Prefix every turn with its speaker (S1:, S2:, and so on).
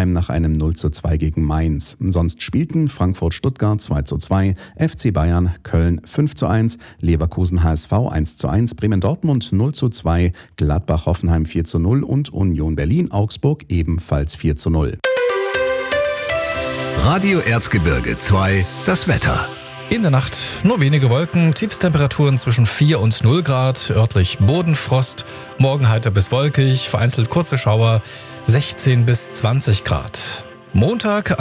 S1: Hoffenheim nach einem 0:2 gegen Mainz. Sonst spielten Frankfurt-Stuttgart 2:2, FC Bayern Köln 5:1, Leverkusen-HSV 1:1, Bremen-Dortmund 0:2, Gladbach-Hoffenheim 4:0 und Union Berlin-Augsburg ebenfalls 4:0.
S2: Radio Erzgebirge 2, das Wetter.
S3: In der Nacht nur wenige Wolken, Tiefstemperaturen zwischen 4 und 0 Grad, örtlich Bodenfrost, morgen heiter bis wolkig, vereinzelt kurze Schauer, 16 bis 20 Grad. Montag